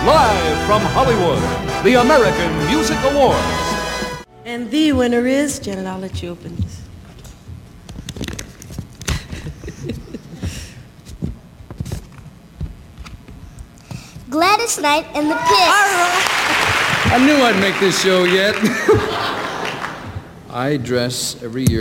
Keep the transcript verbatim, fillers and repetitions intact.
live from Hollywood, the American Music Awards. And the winner is, Janet, I'll let you open this. Gladys Knight and the Pigs. I knew I'd make this show yet. I dress every year.